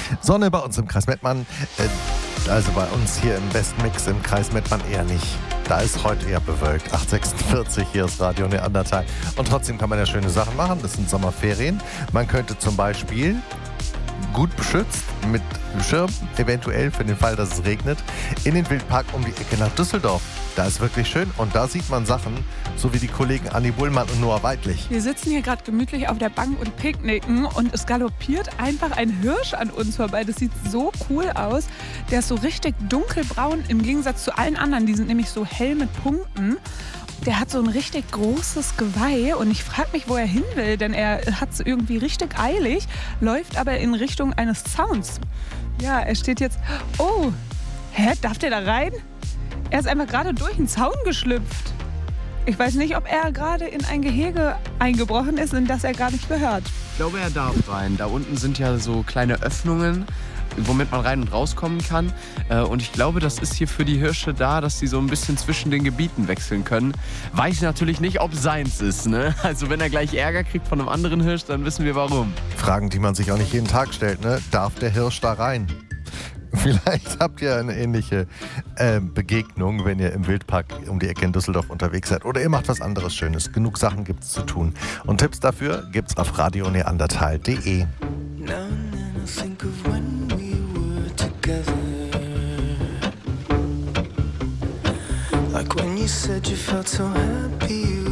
Sonne bei uns im Kreis Mettmann. Also bei uns hier im besten Mix im Kreis Mettmann eher nicht. Da ist heute eher bewölkt. 8:46, hier ist Radio Neandertal. Und trotzdem kann man ja schöne Sachen machen. Das sind Sommerferien. Man könnte zum Beispiel gut beschützt mit Schirm, eventuell für den Fall, dass es regnet, in den Wildpark um die Ecke nach Düsseldorf. Da ist wirklich schön und da sieht man Sachen, so wie die Kollegen Anni Bullmann und Noah Weidlich. Wir sitzen hier gerade gemütlich auf der Bank und picknicken und es galoppiert einfach ein Hirsch an uns vorbei. Das sieht so cool aus. Der ist so richtig dunkelbraun im Gegensatz zu allen anderen. Die sind nämlich so hell mit Punkten. Der hat so ein richtig großes Geweih und ich frage mich, wo er hin will, denn er hat es irgendwie richtig eilig, läuft aber in Richtung eines Zauns. Ja, er steht jetzt... Oh, darf der da rein? Er ist einfach gerade durch den Zaun geschlüpft. Ich weiß nicht, ob er gerade in ein Gehege eingebrochen ist, in das er gar nicht gehört. Ich glaube, er darf rein. Da unten sind ja so kleine Öffnungen, womit man rein und rauskommen kann. Und ich glaube, das ist hier für die Hirsche da, dass sie so ein bisschen zwischen den Gebieten wechseln können. Weiß natürlich nicht, ob seins ist, ne? Also wenn er gleich Ärger kriegt von einem anderen Hirsch, dann wissen wir warum. Fragen, die man sich auch nicht jeden Tag stellt, ne? Darf der Hirsch da rein? Vielleicht habt ihr eine ähnliche Begegnung, wenn ihr im Wildpark um die Ecke in Düsseldorf unterwegs seid. Oder ihr macht was anderes Schönes. Genug Sachen gibt's zu tun. Und Tipps dafür gibt's auf radioneandertal.de. Like when you said you felt so happy.